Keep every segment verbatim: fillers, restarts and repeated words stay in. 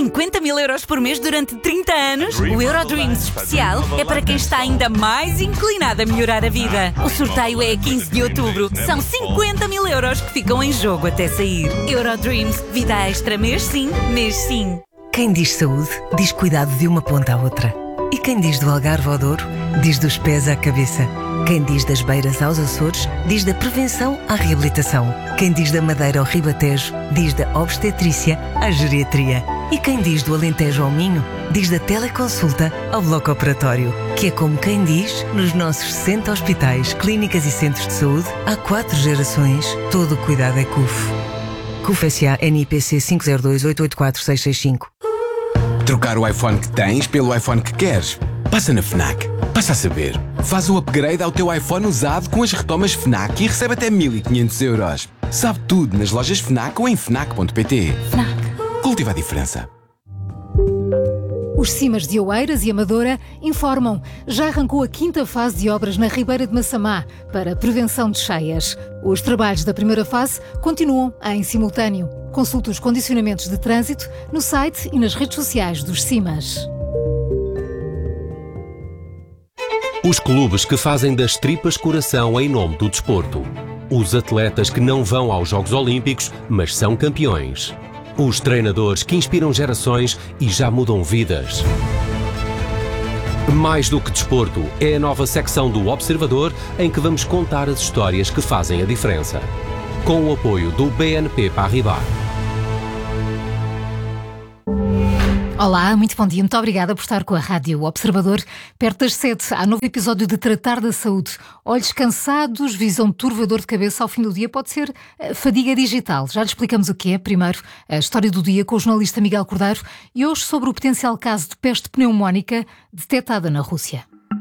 cinquenta mil euros por mês durante trinta anos? O Eurodreams especial é para quem está ainda mais inclinado a melhorar a vida. O sorteio é a quinze de outubro. São cinquenta mil euros que ficam em jogo até sair. Eurodreams, vida extra mês sim, mês sim. Quem diz saúde, diz cuidado de uma ponta à outra. E quem diz do Algarve ao Douro, diz dos pés à cabeça. Quem diz das Beiras aos Açores, diz da prevenção à reabilitação. Quem diz da Madeira ao Ribatejo, diz da obstetrícia à geriatria. E quem diz do Alentejo ao Minho, diz da teleconsulta ao bloco operatório. Que é como quem diz, nos nossos sessenta hospitais, clínicas e centros de saúde, há quatro gerações, todo o cuidado é C U F. C U F S A N I P C cinco zero dois oito oito quatro seis seis cinco. Trocar o iPhone que tens pelo iPhone que queres? Passa na FNAC. Passa a saber. Faz o upgrade ao teu iPhone usado com as retomas FNAC e recebe até mil e quinhentos euros. Sabe tudo nas lojas FNAC ou em fnac ponto pt. FNAC. Cultiva a diferença. Os Cimas de Oeiras e Amadora informam. Já arrancou a quinta fase de obras na Ribeira de Massamá para prevenção de cheias. Os trabalhos da primeira fase continuam em simultâneo. Consulte os condicionamentos de trânsito no site e nas redes sociais dos Cimas. Os clubes que fazem das tripas coração em nome do desporto. Os atletas que não vão aos Jogos Olímpicos, mas são campeões. Os treinadores que inspiram gerações e já mudam vidas. Mais do que desporto, é a nova secção do Observador em que vamos contar as histórias que fazem a diferença. Com o apoio do B N P Paribas. Olá, muito bom dia. Muito obrigada por estar com a Rádio Observador. Perto das sete, há novo episódio de Tratar da Saúde. Olhos cansados, visão turva, dor de cabeça ao fim do dia, pode ser fadiga digital. Já lhe explicamos o que é. Primeiro, a história do dia com o jornalista Miguel Cordeiro e hoje sobre o potencial caso de peste pneumónica detectada na Rússia.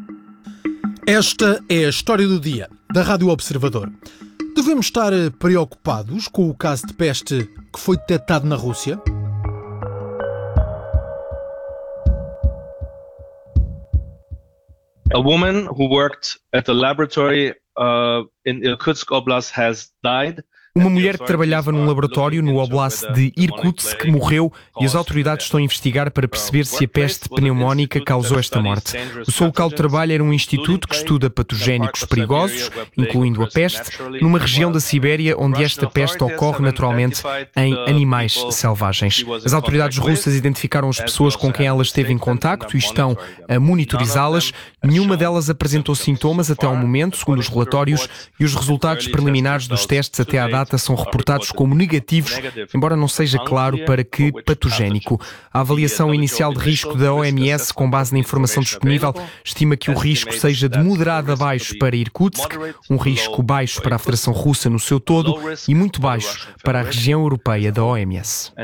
Esta é a história do dia da Rádio Observador. Devemos estar preocupados com o caso de peste que foi detectado na Rússia? A woman who worked at a laboratory uh, in Irkutsk Oblast has died. Uma mulher que trabalhava num laboratório no Oblast de Irkutsk morreu e as autoridades estão a investigar para perceber se a peste pneumónica causou esta morte. O seu local de trabalho era um instituto que estuda patogénicos perigosos, incluindo a peste, numa região da Sibéria onde esta peste ocorre naturalmente em animais selvagens. As autoridades russas identificaram as pessoas com quem ela esteve em contacto e estão a monitorizá-las. Nenhuma delas apresentou sintomas até ao momento, segundo os relatórios, e os resultados preliminares dos testes até à data são reportados como negativos, embora não seja claro para que patogénico. A avaliação inicial de risco da O M S, com base na informação disponível, estima que o risco seja de moderado a baixo para Irkutsk, um risco baixo para a Federação Russa no seu todo e muito baixo para a região europeia da O M S.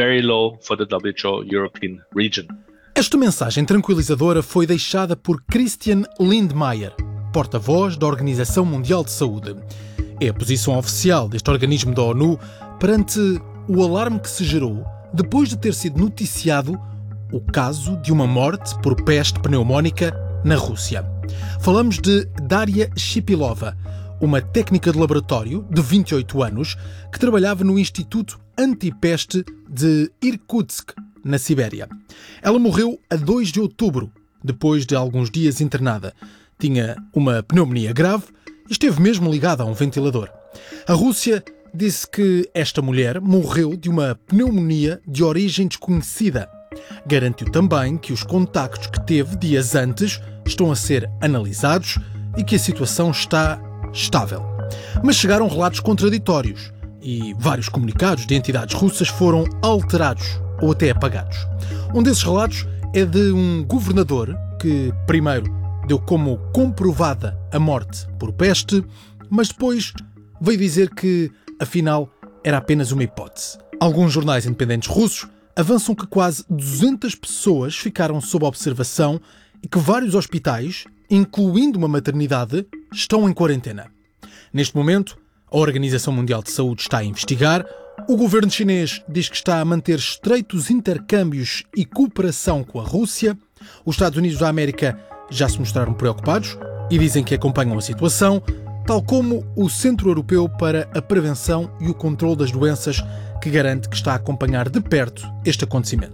Esta mensagem tranquilizadora foi deixada por Christian Lindmeier, porta-voz da Organização Mundial de Saúde. É a posição oficial deste organismo da ONU perante o alarme que se gerou depois de ter sido noticiado o caso de uma morte por peste pneumónica na Rússia. Falamos de Daria Shipilova, uma técnica de laboratório de vinte e oito anos que trabalhava no Instituto Antipeste de Irkutsk, na Sibéria. Ela morreu a dois de outubro, depois de alguns dias internada. Tinha uma pneumonia grave e esteve mesmo ligada a um ventilador. A Rússia disse que esta mulher morreu de uma pneumonia de origem desconhecida. Garantiu também que os contactos que teve dias antes estão a ser analisados e que a situação está estável. Mas chegaram relatos contraditórios e vários comunicados de entidades russas foram alterados ou até apagados. Um desses relatos é de um governador que, primeiro, deu como comprovada a morte por peste, mas depois veio dizer que, afinal, era apenas uma hipótese. Alguns jornais independentes russos avançam que quase duzentas pessoas ficaram sob observação e que vários hospitais, incluindo uma maternidade, estão em quarentena. Neste momento, a Organização Mundial de Saúde está a investigar. O governo chinês diz que está a manter estreitos intercâmbios e cooperação com a Rússia. Os Estados Unidos da América já se mostraram preocupados e dizem que acompanham a situação, tal como o Centro Europeu para a Prevenção e o Controlo das Doenças, que garante que está a acompanhar de perto este acontecimento.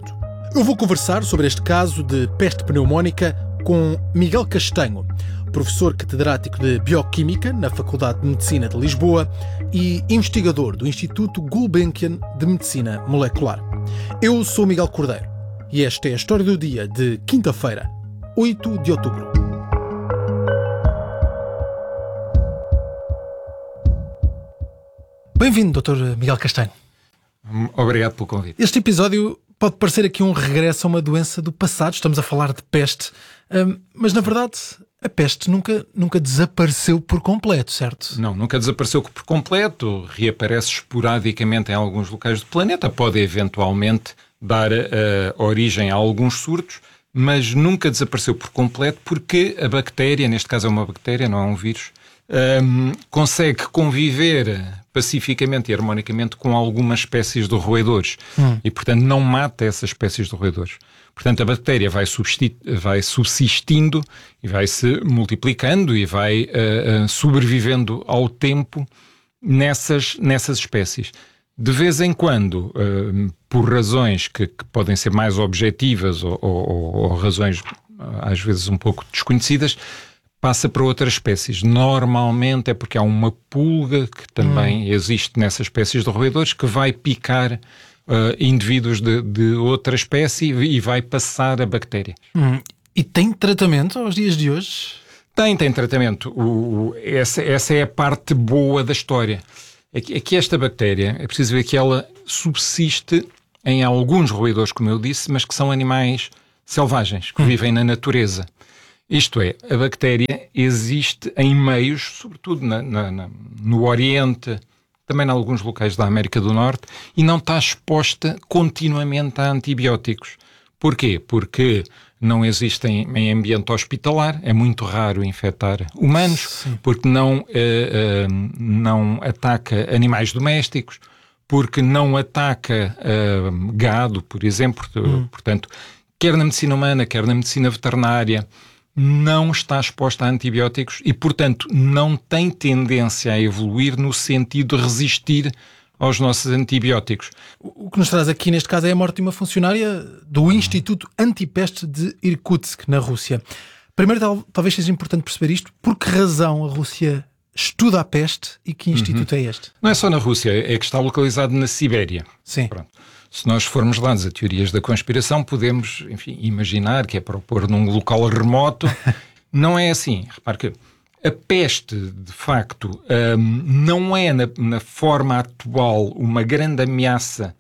Eu vou conversar sobre este caso de peste pneumónica com Miguel Castanho, professor catedrático de Bioquímica na Faculdade de Medicina de Lisboa e investigador do Instituto Gulbenkian de Medicina Molecular. Eu sou Miguel Cordeiro e esta é a história do dia de quinta-feira, oito de outubro. Bem-vindo, doutor Miguel Castanho. Obrigado pelo convite. Este episódio pode parecer aqui um regresso a uma doença do passado. Estamos a falar de peste, mas na verdade a peste nunca, nunca desapareceu por completo, certo? Não, nunca desapareceu por completo. Reaparece esporadicamente em alguns locais do planeta. Pode eventualmente dar uh, origem a alguns surtos, mas nunca desapareceu por completo porque a bactéria, neste caso é uma bactéria, não é um vírus, um, consegue conviver pacificamente e harmonicamente com algumas espécies de roedores hum. e, portanto, não mata essas espécies de roedores. Portanto, a bactéria vai, vai subsistindo e vai se multiplicando e vai uh, uh, sobrevivendo ao tempo nessas, nessas espécies. De vez em quando, uh, por razões que, que podem ser mais objetivas ou, ou, ou razões às vezes um pouco desconhecidas, passa para outras espécies. Normalmente é porque há uma pulga que também hum. existe nessas espécies de roedores que vai picar uh, indivíduos de, de outra espécie e vai passar a bactéria. Hum. E tem tratamento aos dias de hoje? Tem, tem tratamento. O, o, essa, essa é a parte boa da história. É que, é que esta bactéria, é preciso ver que ela subsiste em alguns roedores, como eu disse, mas que são animais selvagens, que hum. vivem na natureza. Isto é, a bactéria existe em meios, sobretudo na, na, na, no Oriente, também em alguns locais da América do Norte, e não está exposta continuamente a antibióticos. Porquê? Porque não existem em ambiente hospitalar, é muito raro infectar humanos, Sim. porque não, uh, uh, não ataca animais domésticos, porque não ataca uh, gado, por exemplo. Hum. Portanto, quer na medicina humana, quer na medicina veterinária, não está exposta a antibióticos e, portanto, não tem tendência a evoluir no sentido de resistir aos nossos antibióticos. O que nos traz aqui, neste caso, é a morte de uma funcionária do Instituto Antipeste de Irkutsk, na Rússia. Primeiro, tal, talvez seja importante perceber isto. Por que razão a Rússia estuda a peste e que instituto uhum. é este? Não é só na Rússia, é que está localizado na Sibéria. Sim. Pronto. Se nós formos lados a teorias da conspiração, podemos, enfim, imaginar que é para o pôr num local remoto. Não é assim. Repare que a peste, de facto, um, não é na, na forma atual uma grande ameaça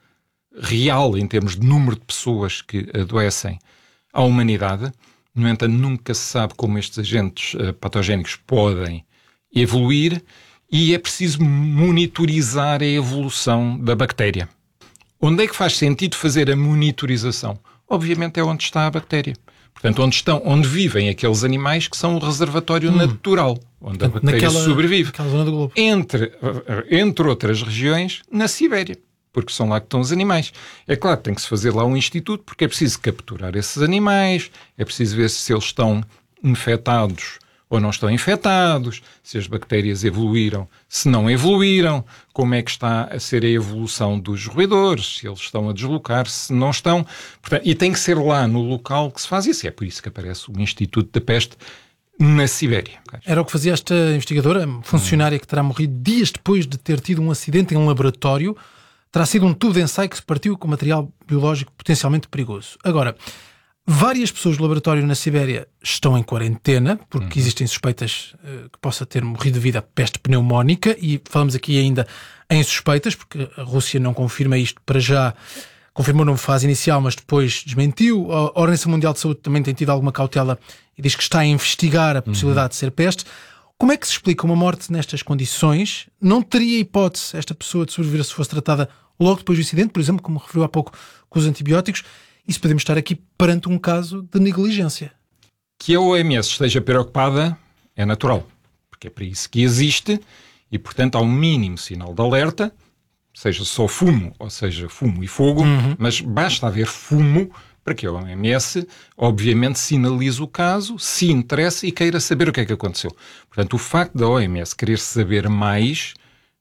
real em termos de número de pessoas que adoecem à humanidade. No entanto, nunca se sabe como estes agentes uh, patogénicos podem evoluir e é preciso monitorizar a evolução da bactéria. Onde é que faz sentido fazer a monitorização? Obviamente é onde está a bactéria. Portanto, onde, estão, onde vivem aqueles animais que são o reservatório hum. natural, onde Portanto, a bactéria naquela, sobrevive. Naquela zona do globo. Entre, entre outras regiões, na Sibéria, porque são lá que estão os animais. É claro que tem que se fazer lá um instituto, porque é preciso capturar esses animais, é preciso ver se eles estão infectados ou não estão infectados, se as bactérias evoluíram, se não evoluíram, como é que está a ser a evolução dos roedores, se eles estão a deslocar-se, se não estão. Portanto, e tem que ser lá no local que se faz isso. É por isso que aparece o Instituto da Peste na Sibéria. Era o que fazia esta investigadora, funcionária que terá morrido dias depois de ter tido um acidente em um laboratório. Terá sido um tubo de ensaio que se partiu com material biológico potencialmente perigoso. Agora, várias pessoas do laboratório na Sibéria estão em quarentena, porque uhum. existem suspeitas uh, que possa ter morrido devido à peste pneumónica, e falamos aqui ainda em suspeitas, porque a Rússia não confirma isto para já, confirmou numa fase inicial, mas depois desmentiu. A Organização Mundial de Saúde também tem tido alguma cautela e diz que está a investigar a possibilidade uhum. de ser peste. Como é que se explica uma morte nestas condições? Não teria hipótese esta pessoa de sobreviver se fosse tratada logo depois do incidente, por exemplo, como referiu há pouco com os antibióticos? E se podemos estar aqui perante um caso de negligência? Que a O M S esteja preocupada é natural, porque é para isso que existe e, portanto, há um mínimo sinal de alerta, seja só fumo, ou seja, fumo e fogo, uhum. mas basta haver fumo para que a O M S, obviamente, sinalize o caso, se interesse e queira saber o que é que aconteceu. Portanto, o facto da O M S querer saber mais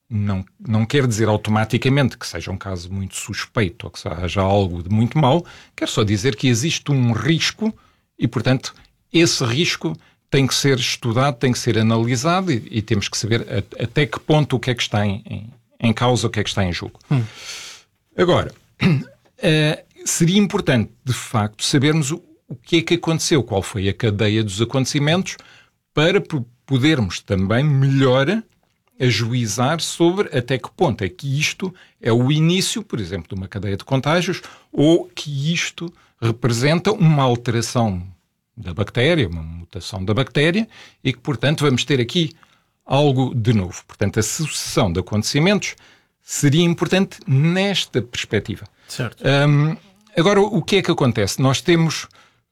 não, não quer dizer automaticamente que seja um caso muito suspeito ou que haja algo de muito mau, quer só dizer que existe um risco e, portanto, esse risco tem que ser estudado, tem que ser analisado e, e temos que saber a, até que ponto o que é que está em, em, em causa, o que é que está em jogo. Hum. Agora, uh, seria importante, de facto, sabermos o, o que é que aconteceu, qual foi a cadeia dos acontecimentos, para podermos também melhor ajuizar sobre até que ponto é que isto é o início, por exemplo, de uma cadeia de contágios, ou que isto representa uma alteração da bactéria, uma mutação da bactéria, e que, portanto, vamos ter aqui algo de novo. Portanto, a sucessão de acontecimentos seria importante nesta perspectiva. Certo. Um, agora, o que é que acontece? Nós temos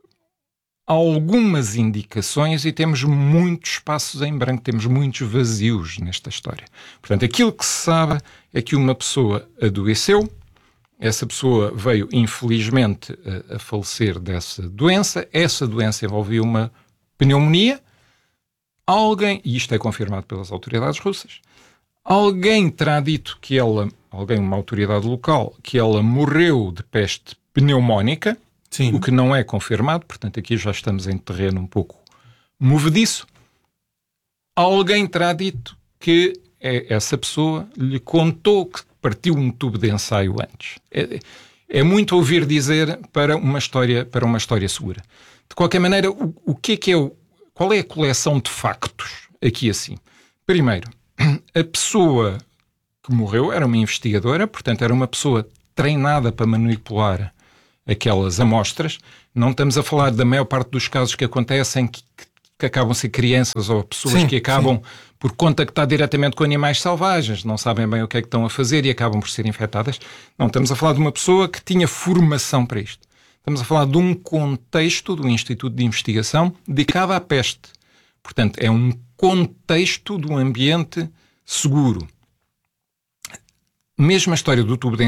algumas indicações e temos muitos espaços em branco, temos muitos vazios nesta história. Portanto, aquilo que se sabe é que uma pessoa adoeceu, essa pessoa veio, infelizmente, a, a falecer dessa doença, essa doença envolvia uma pneumonia, alguém, e isto é confirmado pelas autoridades russas, alguém terá dito que ela, alguém, uma autoridade local, que ela morreu de peste pneumónica. Sim. O que não é confirmado, portanto aqui já estamos em terreno um pouco movediço. Alguém terá dito que essa pessoa lhe contou que partiu um tubo de ensaio antes. É, é muito ouvir dizer para uma história, para uma história segura. De qualquer maneira, o, o que é que é o, qual é a coleção de factos aqui assim? Primeiro, a pessoa que morreu era uma investigadora, portanto era uma pessoa treinada para manipular aquelas amostras. Não estamos a falar da maior parte dos casos que acontecem que, que acabam a ser crianças ou pessoas sim, que acabam sim. por contactar diretamente com animais selvagens, não sabem bem o que é que estão a fazer e acabam por ser infectadas. Não, estamos a falar de uma pessoa que tinha formação para isto. Estamos a falar de um contexto do Instituto de Investigação dedicado à peste. Portanto, é um contexto de um ambiente seguro. Mesmo a história do tubo de